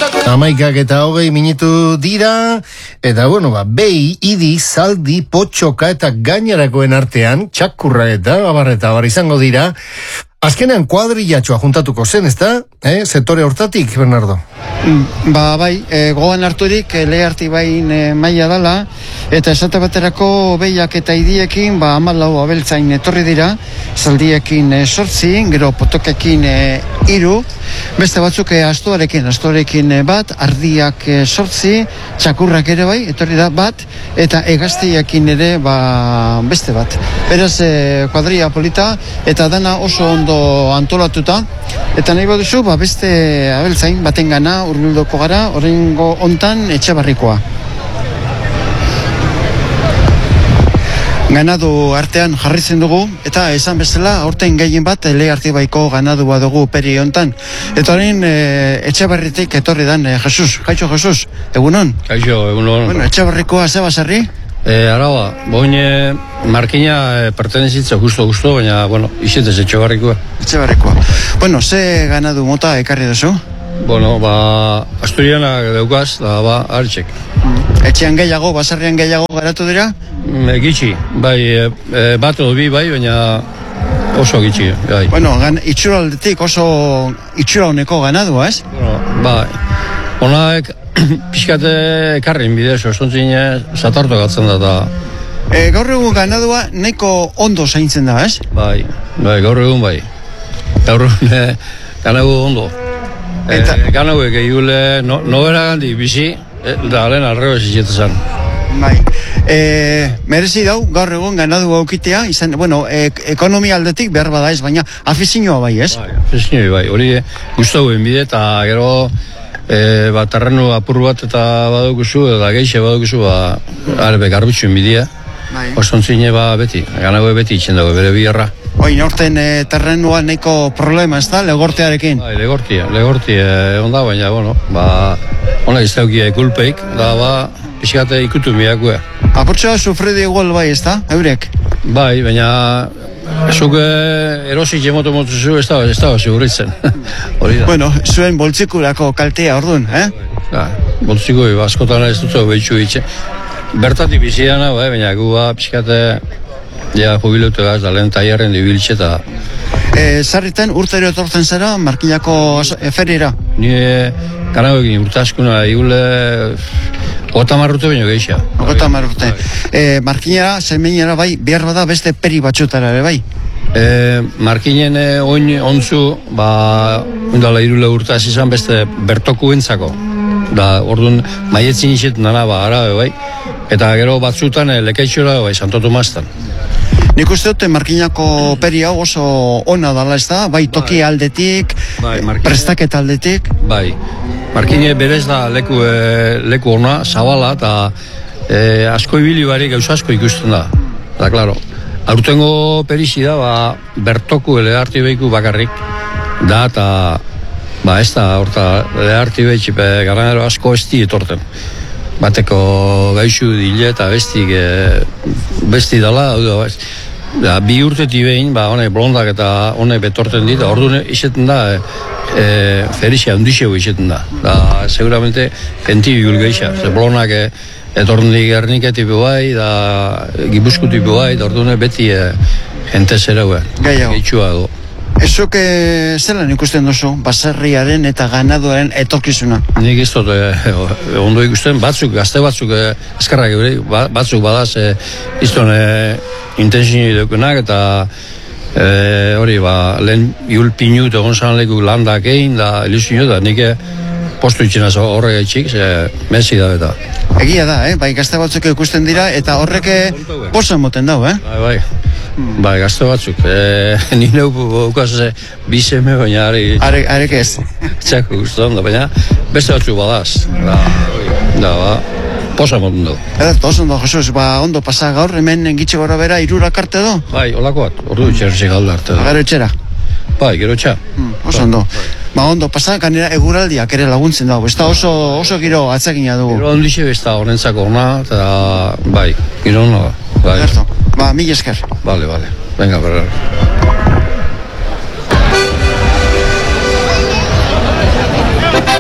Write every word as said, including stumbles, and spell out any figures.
Amaikak eta hogei minutu dira, eta bueno, ba, behi, idi, zaldi, potxoka eta gainerakoen artean, txakurra eta abarreta bar izango dira, azkenean kuadrillatxoa juntatuko zen, ezta? Eh? Sektore hortatik, Bernardo? Ba, bai, e, gogan harturik, e, leharti bain e, maila dala, eta esate baterako behiak eta idiekin, ba, amalau abeltzain etorri dira, zaldiekin e, sortzi, gero potokekin e, iru, beste batzuk e, astuarekin, astuarekin e, bat, ardiak e, sortzi, txakurrak ere bai, etorri da bat, eta egaztiakin ere, ba, beste bat. Beraz, e, kuadria polita, eta dana oso ondo antolatuta, eta nahi baduzu, ba, beste abeltzain baten gana, urbildoko gara, oraingo hontan Etxebarrikoa. Ganadu artean jarritzen dugu, eta esan bezala, aurten gehien bat, Lehartibaiko ganadua dugu peri hontan. Eta orain, e, Etxebarritik etorri dan, e, Jesus. Kaixo, Jesus, egunon? Kaixo, egunon. Bueno, Etxebarrikoa ze basarri? E, araba, boine markina e, pertenezitza justo-justo, baina, bueno, izetez Etxebarrikoa. Etxebarrikoa. Bueno, ze ganadu mota ekarri duzu? Bueno, ba, Asturianak daukaz, da, ba, hartxek. Etxean gehiago, basarrian gehiago garatu dira? E, gitxi, bai, e, e, bat edo bi, bai, baina oso gitxi, bai. Bueno, gan, itxura aldetik oso itxura honeko ganadua, ez? Bueno, bai, honaek pixkate ekarrin bidez, ostontzin zatartu gatzen da, da. E, gaur egun ganadua nahiko ondo zaintzen da, ez? Bai, bai, gaur egun bai. Gaur egun e, ganadu ondo. Eta... E, ganauek egule no, nobera gandi bizi, e, da lehen arreo ezizetezan. Bai. E, merezi dau, gaur egun ganadu aukitea, izan, bueno, e, ekonomia aldetik behar bada ez, baina afizinoa bai, ez? Bai, afizinoa bai, hori guztauen bide, eta gero e, ba, terrenu apur bat eta badukuzu, eta geixe badukuzu, ba, arbe garbitxuen bidea. Bai. Ostontzine ba beti, ganago beti itxen dago, bere biharra. Oin, orten e, terrenua nahiko problema, ez da, legortearekin? Bai, legortia, legortia egon da, baina, bueno, ba, hona izteukia ekulpeik, da, ba, pixkate ikutu miakue. Apurtxoa sufredi igual bai, ez da, eurek? Bai, baina, zuk erosik emotu motuzu, ez da, ez da, seguritzen. Hori da. Bueno, zuen boltzikurako kaltea, orduan, eh? Ja, boltzikui, askotan ez dut behitxu itxe. Bertatik biziana, bai, baina gu ba, pixkate, ja, jubileutu gaz, da lehen taierren dibiltxe eta... E, Zarritan urtero etortzen zara, Markinako eferira? Ni ganago egin urte askuna, igule... Ogota marrute baino geisha. Ogota marrute. E, Markinara, zelmeinara bai, behar bada beste peri batxutara, bai? E, Markinen oin ontzu, ba, undala irule urte izan beste bertoku entzako. Da, orduan, maietzin izetan dana, ba, arabe, bai. Eta gero batzutan, e, lekaitxora, bai, Santo Tomastan. Nik uste dute Markinako peri hau oso ona dala, ez da? Bai, toki aldetik, bai, prestaketa aldetik. Bai, Markine berez da leku, e, leku ona, zabala, eta e, asko ibili bari gauza asko ikusten da. Da, klaro, aurtengo perizi da, ba, bertoku leharti behiku bakarrik, da, eta, ba, ez da, horta, leharti behitxipe garanero asko ez di etorten. Bateko gaixu dile eta bestik, e, besti dala, da, bi urteti behin, ba, honek blondak eta honek betorten dit, orduan izeten da, e, e, ferizia handixeu izeten da. Da, seguramente, genti bigul geixa, ze blondak e, etorndik Gernika tipu bai, da, Gipuzko tipu bai, da orduan beti e, jente zera bai, geitxua edo. Ezuk e, zelan ikusten duzu, baserriaren eta ganaduaren etorkizuna? Nik ez dut, e, ondo ikusten, batzuk, gazte batzuk, e, eskarrak gure, batzuk badaz, e, izton, e, intensioi dukunak, eta e, hori, ba, lehen iul pinu eta gonzan leku landak egin, da, ilusio da, nik postu itxena horrek eitxik, ze, mezi da, eta. Egia da, eh? Bai, gazte batzuk ikusten dira, eta horrek posan moten dau, eh? Bai, bai. Bai, gazte batzuk. E, ni neu bukaz bizeme, baina ari... Are, arek ez. Txako guztan da, baina beste batzuk badaz. Da, da, ba, posa moten du. Eta, oso ondo, Jesus, ba, ondo pasa gaur, hemen engitxe gora bera, irurak arte do? Bai, olako bat, ordu itxerzik alda arte do. Gero etxera? Bai, gero etxa. Hmm, oso ondo. Ba, ondo, pasa, kanera eguraldiak ere laguntzen dago, ez da oso, oso giro atzakina dugu. Giro ondixe bezta honentzako ona, eta bai, giro ona da. Bai. Ba, mil esker. Vale, vale. Venga, berrar.